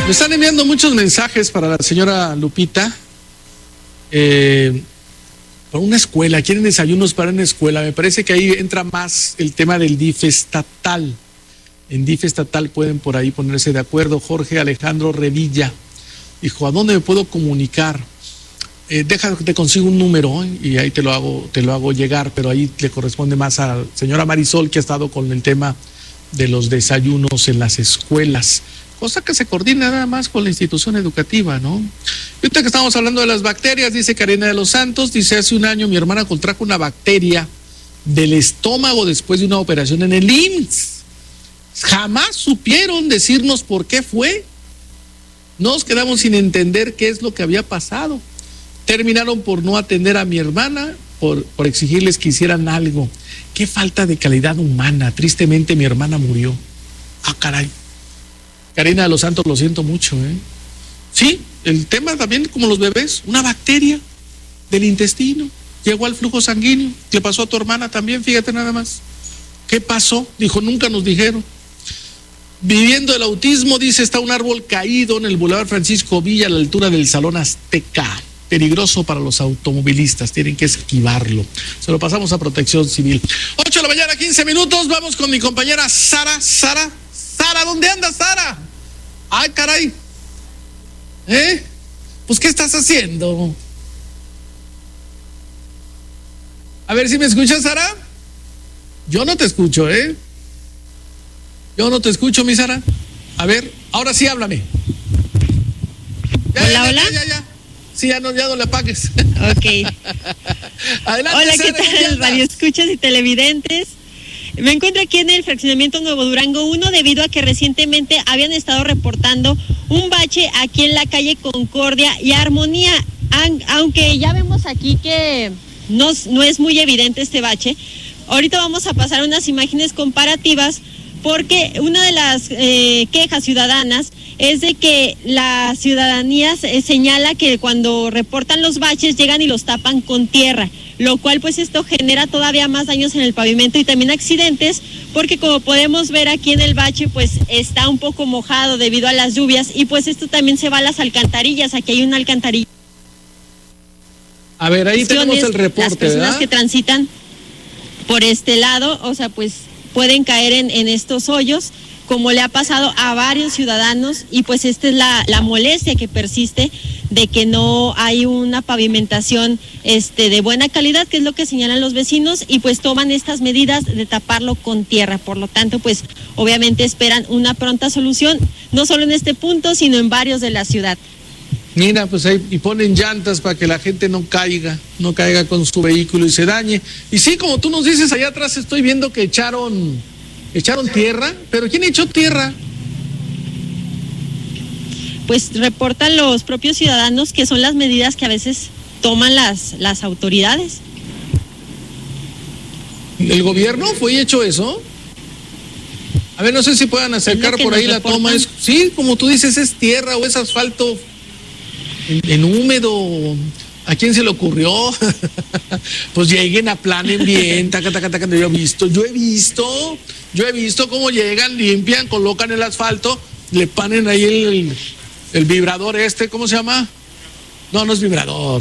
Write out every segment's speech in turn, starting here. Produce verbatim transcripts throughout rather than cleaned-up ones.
Me están enviando muchos mensajes para la señora Lupita. Eh, para una escuela, quieren desayunos para una escuela. Me parece que ahí entra más el tema del D I F estatal. En D I F estatal pueden por ahí ponerse de acuerdo. Jorge Alejandro Revilla dijo, ¿a dónde me puedo comunicar? Eh, deja que te consigo un número, ¿eh? Y ahí te lo hago, te lo hago llegar, pero ahí le corresponde más a la señora Marisol, que ha estado con el tema de los desayunos en las escuelas, cosa que se coordina nada más con la institución educativa, ¿no? Y ahorita que estamos hablando de las bacterias, dice Karina de los Santos, dice, hace un año mi hermana contrajo una bacteria del estómago después de una operación en el I M S S. Jamás supieron decirnos por qué fue. Nos quedamos sin entender qué es lo que había pasado. Terminaron por no atender a mi hermana, por, por exigirles que hicieran algo. Qué falta de calidad humana. Tristemente mi hermana murió. Ah, caray. Karina de los Santos, lo siento mucho, ¿eh? Sí, el tema también como los bebés, una bacteria del intestino, llegó al flujo sanguíneo, le pasó a tu hermana también, fíjate nada más. ¿Qué pasó? Dijo, nunca nos dijeron. Viviendo el autismo, dice, está un árbol caído en el Boulevard Francisco Villa a la altura del Salón Azteca. Peligroso para los automovilistas, tienen que esquivarlo. Se lo pasamos a Protección Civil. ocho de la mañana, quince minutos, vamos con mi compañera Sara. Sara, Sara, ¿dónde andas, Sara? Ay, caray. ¿Eh? Pues, ¿qué estás haciendo? A ver si me escuchas, Sara. Yo no te escucho, ¿eh? Yo no te escucho, mi Sara. A ver, ahora sí háblame. Ya, hola, ya, hola. Ya, ya, ya. Sí, ya no, ya no le apagues. Ok. Adelante, hola, Sara, ¿qué tal, radioescuchas y televidentes? Me encuentro aquí en el fraccionamiento Nuevo Durango uno debido a que recientemente habían estado reportando un bache aquí en la calle Concordia y Armonía. Aunque ya vemos aquí que no, no es muy evidente este bache, ahorita vamos a pasar unas imágenes comparativas porque una de las eh, quejas ciudadanas es de que la ciudadanía eh, señala que cuando reportan los baches llegan y los tapan con tierra, lo cual pues esto genera todavía más daños en el pavimento y también accidentes, porque como podemos ver aquí en el bache pues está un poco mojado debido a las lluvias y pues esto también se va a las alcantarillas. Aquí hay una alcantarilla. A ver, ahí tenemos el reporte, las personas ¿verdad? que transitan por este lado, o sea, pues pueden caer en, en estos hoyos, como le ha pasado a varios ciudadanos, y pues esta es la, la molestia que persiste de que no hay una pavimentación este, de buena calidad, que es lo que señalan los vecinos, y pues toman estas medidas de taparlo con tierra. Por lo tanto, pues obviamente esperan una pronta solución, no solo en este punto, sino en varios de la ciudad. Mira, pues ahí y ponen llantas para que la gente no caiga, no caiga con su vehículo y se dañe. Y sí, como tú nos dices, allá atrás estoy viendo que echaron, echaron tierra, pero ¿quién echó tierra? Pues reportan los propios ciudadanos que son las medidas que a veces toman las, las autoridades. ¿El gobierno fue y hecho eso? A ver, no sé si puedan acercar por ahí la toma. Es, sí, como tú dices, es tierra o es asfalto en, en húmedo. ¿A quién se le ocurrió? Pues lleguen, aplanen bien, taca, taca, taca. Yo he visto, yo he visto, yo he visto cómo llegan, limpian, colocan el asfalto, le ponen ahí el, el, el vibrador este, ¿cómo se llama? No, no es vibrador.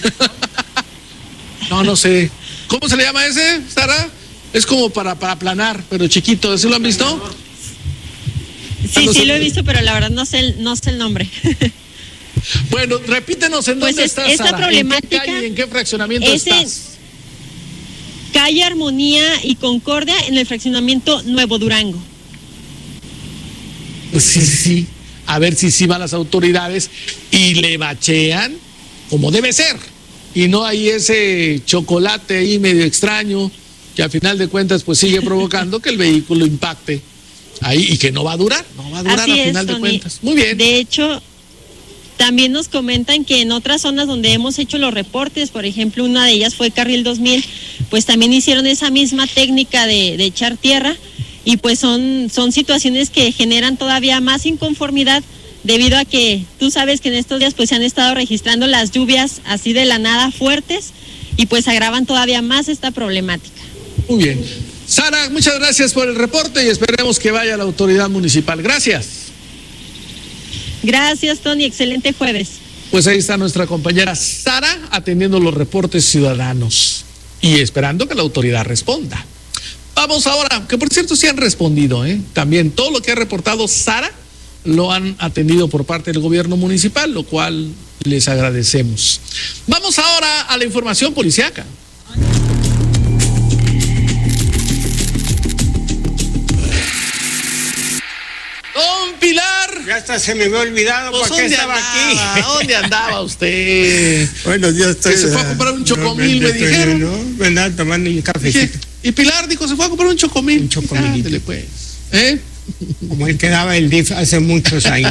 No, no sé. ¿Cómo se le llama ese, Sara? Es como para, para aplanar, pero chiquito. ¿Sí lo han visto? Sí, sí lo he visto, pero la verdad no sé el, no sé el nombre. Bueno, repítenos en pues dónde es, estás, esta Sara. problemática, ¿En qué calle, en qué fraccionamiento estás? Calle Armonía y Concordia, en el fraccionamiento Nuevo Durango. Pues sí, sí. A ver si sí van las autoridades y le bachean como debe ser. Y no hay ese chocolate ahí medio extraño que al final de cuentas pues sigue provocando que el vehículo impacte ahí y que no va a durar, no va a durar Así al final es, de cuentas. Muy bien. De hecho, también nos comentan que en otras zonas donde hemos hecho los reportes, por ejemplo, una de ellas fue Carril dos mil, pues también hicieron esa misma técnica de, de echar tierra y pues son, son situaciones que generan todavía más inconformidad debido a que tú sabes que en estos días pues se han estado registrando las lluvias así de la nada fuertes y pues agravan todavía más esta problemática. Muy bien. Sara, muchas gracias por el reporte y esperemos que vaya la autoridad municipal. Gracias. Gracias, Tony, excelente jueves. Pues ahí está nuestra compañera Sara atendiendo los reportes ciudadanos y esperando que la autoridad responda. Vamos ahora, que por cierto sí han respondido, ¿eh? También todo lo que ha reportado Sara lo han atendido por parte del gobierno municipal, lo cual les agradecemos. Vamos ahora a la información policíaca. Don Pilar. Ya hasta se me había olvidado pues por qué estaba andaba? aquí. ¿Dónde andaba usted? Buenos días, estoy. Que se fue a comprar un chocomil, no, me dijeron. No, me andaba tomando un cafecito. Y Pilar dijo, se fue a comprar un chocomil. Un chocomilito. Ándale, pues. ¿Eh? Como el que daba el D I F hace muchos años.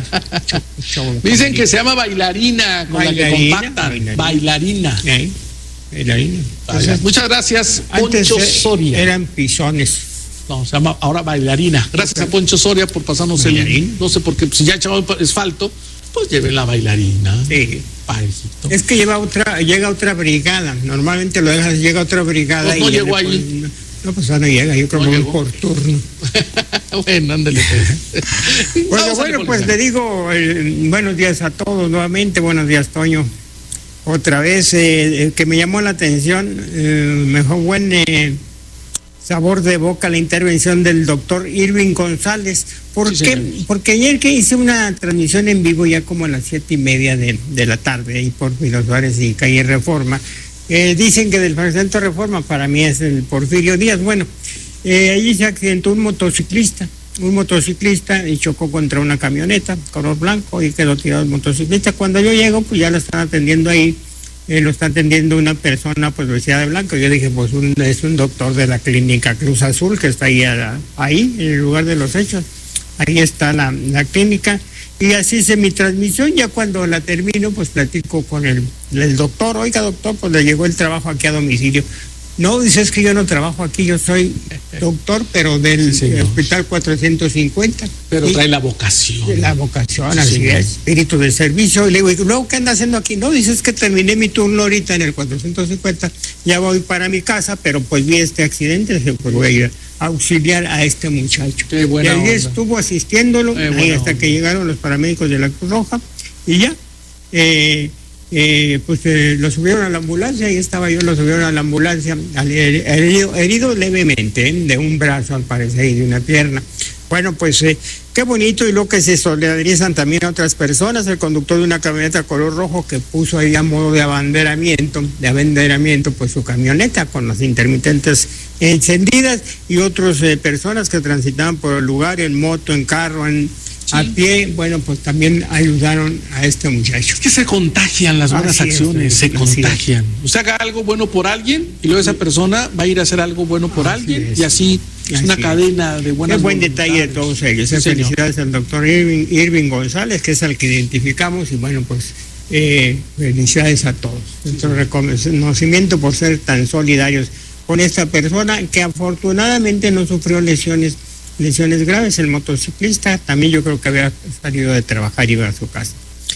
Dicen que se llama bailarina, con bailarina, la que compactan. Bailarina. Bailarina. ¿Eh? Bailarina. Vaya. Muchas gracias, Antes Poncho Soria. Eran pisones. No, se llama ahora bailarina. Gracias a Poncho Soria por pasarnos ¿Bailarina? el... No sé por qué, si ya echaba asfalto, pues lleven la bailarina. Sí. Parejito. Es que lleva otra, llega otra brigada. Normalmente lo dejas, llega otra brigada. No, no y llegó después, ahí. No, no, pues no llega, yo creo que No voy llegó. por turno. Bueno, ándale. Bueno, Vamos a bueno, la pues policía. le digo eh, buenos días a todos nuevamente. Buenos días, Toño. Otra vez, eh, el que me llamó la atención, eh, mejor buen eh, sabor de boca la intervención del doctor Irving González. ¿Por Sí, qué? señor. Porque ayer que hice una transmisión en vivo ya como a las siete y media de, de la tarde, ahí por Pino Suárez y calle Reforma, eh, dicen que del fraccionamiento Reforma para mí es el Porfirio Díaz. Bueno, eh, allí se accidentó un motociclista. Un motociclista y chocó contra una camioneta color blanco y quedó tirado el motociclista. Cuando yo llego, pues ya lo están atendiendo ahí, eh, lo está atendiendo una persona pues vestida de blanco. Yo dije, pues un, es un doctor de la clínica Cruz Azul que está ahí, a, ahí en el lugar de los hechos. Ahí está la, la clínica. Y así hice mi transmisión. Ya cuando la termino, pues platico con el, el doctor. Oiga, doctor, pues le llegó el trabajo aquí a domicilio. No, dice, es que yo no trabajo aquí, yo soy doctor, pero del Sí, señor. Hospital cuatrocientos cincuenta. Pero Y trae la vocación. la vocación, Sí, así señor. es, espíritu de servicio. Y le digo, ¿y luego qué anda haciendo aquí? No, dice, es que terminé mi turno ahorita en el cuatrocientos cincuenta, ya voy para mi casa, pero pues vi este accidente, dije, pues voy a ir a auxiliar a este muchacho. Qué buena y allí onda. estuvo asistiéndolo, Qué ahí buena hasta onda. que llegaron los paramédicos de la Cruz Roja, y ya, eh, eh, pues eh, lo subieron a la ambulancia, ahí estaba yo, lo subieron a la ambulancia, al her- herido, herido levemente, ¿eh? De un brazo al parecer y de una pierna. Bueno, pues eh, qué bonito, y lo que se solidarizan también a otras personas, el conductor de una camioneta color rojo que puso ahí a modo de abanderamiento, de abanderamiento, pues su camioneta con las intermitentes encendidas, y otras eh, personas que transitaban por el lugar en moto, en carro, en Sí. a pie, bueno, pues también ayudaron a este muchacho. Es que se contagian las buenas Así es, acciones, se así es. contagian. Usted haga algo bueno por alguien y luego esa persona va a ir a hacer algo bueno por Así alguien es. y así es Así una es. cadena de buenas Qué buen voluntades. detalle de todos ellos. Sí, Eh, señor. Felicidades al doctor Irving, Irving González, que es el que identificamos, y bueno, pues eh, felicidades a todos. Nuestro reconocimiento por ser tan solidarios con esta persona que afortunadamente no sufrió lesiones lesiones graves. El motociclista también yo creo que había salido de trabajar y iba a su casa.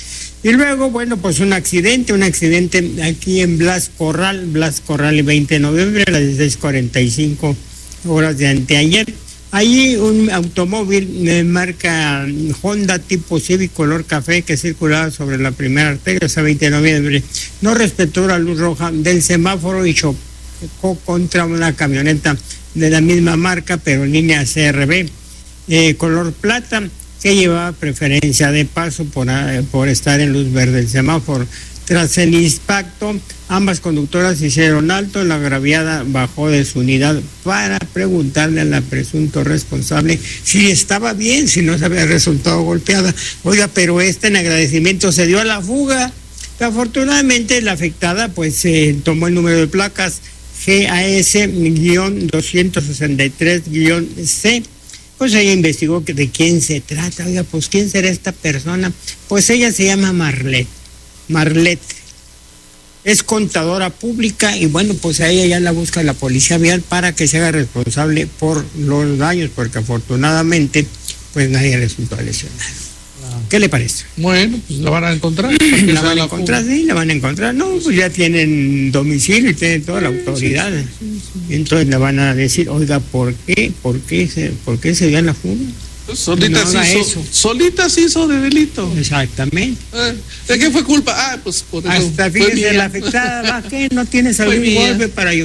Y luego, bueno, pues un accidente, un accidente aquí en Blas Corral, Blas Corral, el veinte de noviembre a las dieciséis cuarenta y cinco horas de anteayer. Allí un automóvil de marca Honda tipo Civic color café que circulaba sobre la primera arteria, ese veinte de noviembre, no respetó la luz roja del semáforo y chocó contra una camioneta de la misma marca, pero en línea C R B, eh, color plata, que llevaba preferencia de paso por, uh, por estar en luz verde el semáforo. Tras el impacto, ambas conductoras hicieron alto, la agraviada bajó de su unidad para preguntarle a la presunto responsable si estaba bien, si no se había resultado golpeada. Oiga, pero este en agradecimiento se dio a la fuga. Afortunadamente la afectada pues eh, tomó el número de placas G A S doscientos sesenta y tres C. Pues ella investigó que de quién se trata. Oiga, pues quién será esta persona. Pues ella se llama Marlet. Marlet. Es contadora pública y bueno, pues a ella ya la busca la policía vial para que se haga responsable por los daños, porque afortunadamente pues nadie resultó lesionado. ¿Qué le parece? Bueno, pues la van a encontrar. La van a encontrar, sí, la van a encontrar. No, pues ya tienen domicilio y tienen toda la autoridad. Entonces le van a decir, oiga, ¿por qué? ¿Por qué se, por qué se dio en la fuga? Pues solita, no se haga hizo, eso. solita se hizo de delito. Exactamente. Eh, ¿De qué fue culpa? Ah, pues por eso. Hasta fue fíjese, mía. la afectada va que no tienes Fue algún mía. golpe para ayudar.